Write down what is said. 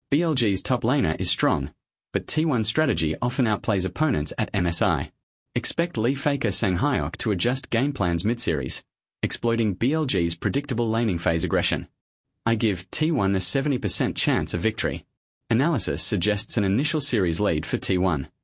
BLG's top laner is strong, but T1's strategy often outplays opponents at MSI. Expect Lee Faker Sanghyok to adjust game plans mid-series, exploiting BLG's predictable laning phase aggression. I give T1 a 70% chance of victory. Analysis suggests an initial series lead for T1.